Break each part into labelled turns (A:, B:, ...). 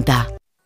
A: vuelta.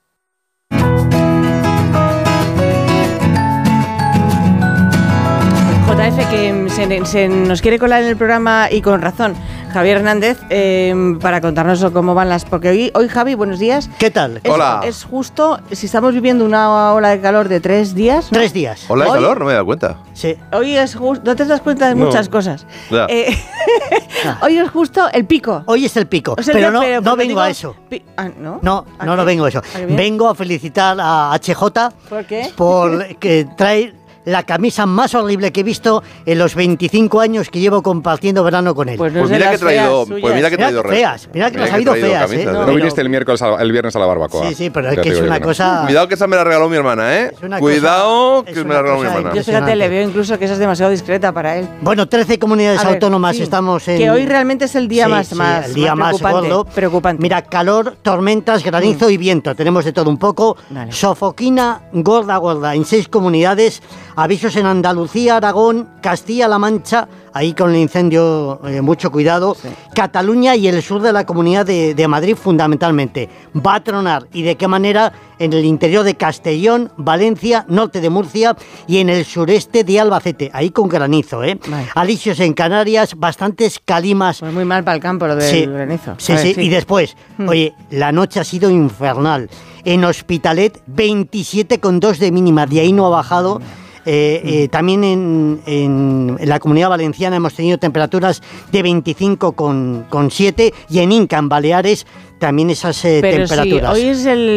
B: JF, que se nos quiere colar en el programa y con razón, Javier Hernández, para contarnos cómo van las... Porque hoy Javi, buenos días.
C: ¿Qué tal?
D: Hola.
B: Es justo, si estamos viviendo una ola de calor de 3 días... ¿no?
C: 3 días.
D: ¿Ola de calor? No me he dado cuenta.
C: Sí.
B: Hoy es justo... No te das cuenta de muchas cosas.
D: Ya.
B: Hoy es justo el pico.
C: Hoy es el pico,
B: O sea,
C: pero
B: pero
C: no
B: porque
C: vengo a eso.
B: ¿No?
C: No vengo a eso.
B: ¿A qué viene?
C: Vengo a felicitar a HJ
B: ¿Por qué?
C: porque trae la camisa más horrible que he visto en los 25 años que llevo compartiendo verano con él.
B: Pues no
D: Pues
B: sé
D: mira que he
B: las
D: traído,
B: feas
D: pues mira que he
C: Mira
D: traído
C: que feas, mira que
D: mira
C: las ha habido
D: traído
C: feas,
D: camisas,
C: ¿eh?
D: ¿eh?
E: No viniste el viernes a la barbacoa.
C: Sí, pero es
E: Ya
C: que
E: te
C: es
E: digo
C: una
E: yo que no.
C: cosa...
D: Cuidado que esa me la regaló mi hermana, ¿eh?
C: Es una
D: Cuidado
C: cosa-
D: que
C: es
D: me la
C: una
D: regaló mi
C: cosa
D: hermana.
B: Yo fíjate, le veo incluso que esa es demasiado discreta para él.
C: Bueno, 13 comunidades
B: A ver,
C: autónomas
B: sí,
C: estamos en...
B: que hoy realmente es el día más
C: el día más
B: preocupante,
C: gordo. Mira, calor, tormentas, granizo y viento. Tenemos de todo un poco.
B: Vale.
C: Sofoquina gorda en 6 comunidades. Avisos en Andalucía, Aragón, Castilla-La Mancha, ahí con el incendio, mucho cuidado.
B: Sí.
C: Cataluña y el sur de la Comunidad de Madrid fundamentalmente. Va a tronar, y de qué manera, en el interior de Castellón, Valencia, norte de Murcia y en el sureste de Albacete, ahí con granizo, ¿eh?
B: Vale.
C: Alisios en Canarias, bastantes calimas.
B: Pues muy mal para el campo lo del granizo.
C: Sí,
B: A ver,
C: sí, y después, oye, la noche ha sido infernal. En Hospitalet, 27,2 de mínima, de ahí no ha bajado. También en la Comunidad Valenciana hemos tenido temperaturas de 25,7 y en Inca, en Baleares, también esas
B: Pero
C: temperaturas.
B: sí, hoy es el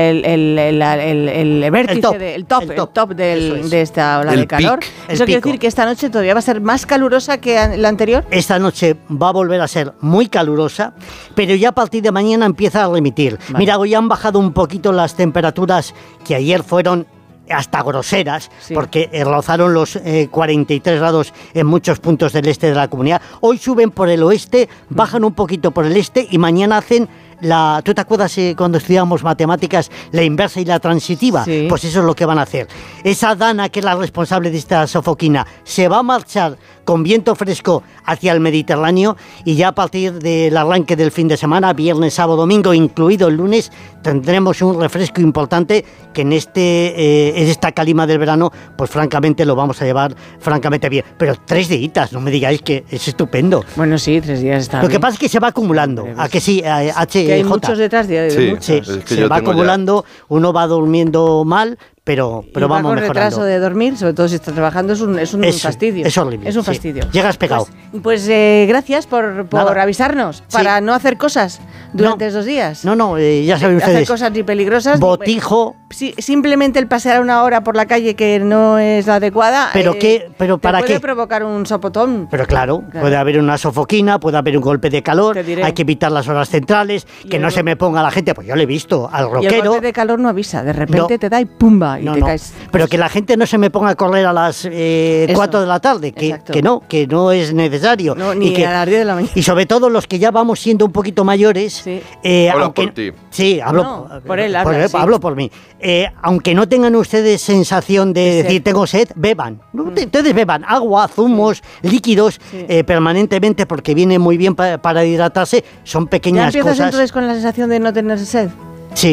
B: vértice,
C: El top,
B: el
C: el top.
B: top
C: Eso es.
B: de esta ola
D: El
B: de calor.
D: pic.
C: El
B: Eso quiere
C: pico.
B: decir que esta noche todavía va a ser más calurosa que la anterior.
C: Esta noche va a volver a ser muy calurosa, pero ya a partir de mañana empieza a remitir.
B: Vale.
C: Mira, hoy han bajado un poquito las temperaturas que ayer fueron hasta groseras,
B: Sí.
C: porque rozaron los 43 grados en muchos puntos del este de la comunidad. Hoy suben por el oeste, bajan un poquito por el este y mañana hacen ¿tú te acuerdas cuando estudiábamos matemáticas, la inversa y la transitiva?
B: Sí.
C: Pues eso es lo que van a hacer. Esa Dana, que es la responsable de esta sofoquina, se va a marchar con viento fresco hacia el Mediterráneo y ya a partir del arranque del fin de semana, viernes, sábado, domingo, incluido el lunes, tendremos un refresco importante que en esta calima del verano, pues francamente lo vamos a llevar francamente bien. Pero 3 días, no me digáis que es estupendo.
B: Bueno, sí, 3 días está
C: Lo que
B: bien.
C: pasa es que se va acumulando.
B: Hombre,
C: ¿A que sí?
B: Que hay muchos detrás de
D: Sí.
B: muchos.
C: Sí,
D: Es que
C: se
D: yo
C: va
D: tengo ya-
C: acumulando, uno va durmiendo mal, pero
B: Y va
C: vamos
B: con
C: mejorando.
B: retraso de dormir, sobre todo si estás trabajando, es un fastidio.
C: Es horrible.
B: Es un
C: sí.
B: fastidio.
C: Llegas pegado.
B: Pues gracias por
C: Nada.
B: avisarnos, para no hacer cosas durante
C: No.
B: esos días.
C: No, ya saben
B: Hacer
C: ustedes.
B: cosas ni peligrosas. ni-
C: Botijo.
B: Sí, simplemente el pasear una hora por la calle que no es la adecuada.
C: ¿Pero qué? ¿Pero
B: te
C: para
B: puede
C: qué?
B: provocar un sopotón.
C: Pero claro,
B: Claro.
C: puede haber una sofoquina, puede haber un golpe de calor,
B: Te diré.
C: hay que evitar las horas centrales,
B: Y
C: que
B: el
C: no
B: go-
C: se me ponga la gente, pues yo lo he visto, al
B: Y el
C: rockero.
B: golpe de calor no avisa, de repente
C: No.
B: te da y pumba, y
C: No,
B: te
C: no.
B: caes.
C: Pero que la gente no se me ponga a correr a las 4 de la tarde,
B: exacto.
C: que no es necesario.
B: No, ni
C: y que,
B: a las 10 de la mañana.
C: Y sobre todo los que ya vamos siendo un poquito mayores.
B: Sí.
D: Habla
C: aunque,
D: por ti.
C: Sí, hablo
B: No, por él habla, sí.
C: hablo por mí. Aunque no tengan ustedes sensación de
B: De
C: decir
B: sed.
C: tengo sed, beban. Ustedes beban agua, zumos, líquidos
B: Sí.
C: permanentemente porque viene muy bien para hidratarse. Son
B: ¿Ya
C: pequeñas
B: empiezas
C: cosas.
B: entonces con la sensación de no tener sed?
C: Sí.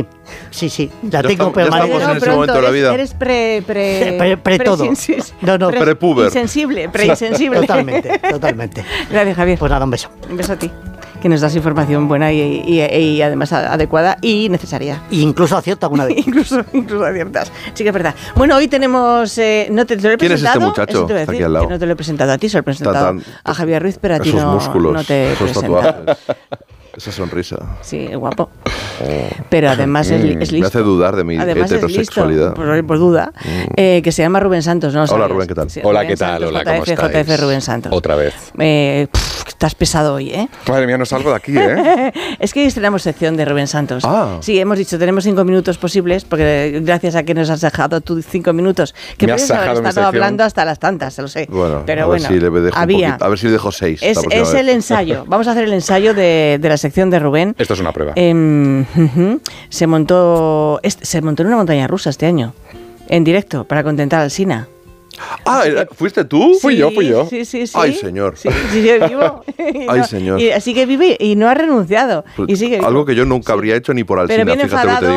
C: La
D: Ya
C: tengo
D: estamos
C: permanente.
D: en ese momento de la vida.
B: Eres
C: Pre todo. No,
D: Prepuber.
B: Insensible, preinsensible.
C: Totalmente.
B: Gracias, Javier.
C: Pues nada, un beso.
B: Un beso a ti, que nos das información buena y además adecuada y necesaria.
C: E incluso acierto alguna vez.
B: incluso aciertas. Sí que es verdad. Bueno, hoy tenemos... no te lo he
D: ¿Quién es este
B: presentado.
D: muchacho?
B: Eso te voy a
D: Está
B: decir,
D: aquí al lado.
B: que no te lo he presentado a ti, se lo he presentado
D: tan-
B: a Javier Ruiz, pero a ti
D: Esos
B: no,
D: músculos,
B: no te he
D: esos
B: presentado.
D: tatuajes, esa sonrisa.
B: Sí, guapo. Pero además es listo.
D: Me hace dudar de mi
B: Además
D: heterosexualidad.
B: es listo, por duda. Que se llama Rubén Santos, ¿no? lo
D: Hola,
B: sabías?
D: Rubén, ¿qué tal?
B: Sí,
E: Hola,
B: Rubén
E: ¿qué tal?
B: Santos,
E: Hola, ¿cómo estáis?
B: JF Rubén Santos.
E: Otra vez.
B: Estás pesado hoy, ¿eh?
E: Madre mía, no salgo de aquí, ¿eh?
B: Es que hoy estrenamos sección de Rubén Santos.
D: Ah.
B: Sí, hemos dicho, tenemos 5 minutos posibles, porque gracias a que nos has dejado tú 5 minutos, que
E: Me has
B: podrías haber
E: sajado mi
B: estado
E: sección.
B: hablando hasta las tantas, se lo sé.
D: Bueno,
B: pero
D: a ver
B: bueno,
D: si le dejo
B: había.
D: un poquito, a ver si le dejo 6.
B: Es el ensayo. Vamos a hacer el ensayo de la sección de Rubén.
E: Esto es una prueba.
B: Se montó en una montaña rusa este año, en directo, para contentar al Sina.
D: Ah, ¿fuiste tú?
E: Fui yo.
B: Sí.
D: Ay, señor.
B: Sí, sigue vivo.
D: Ay, señor.
B: Y así que vive y no ha renunciado.
D: Pues
B: Y sigue vivo.
D: algo que yo nunca habría hecho ni por
B: Pero
D: Alsina,
B: viene
D: fíjate lo que te
B: enfadado.
D: digo.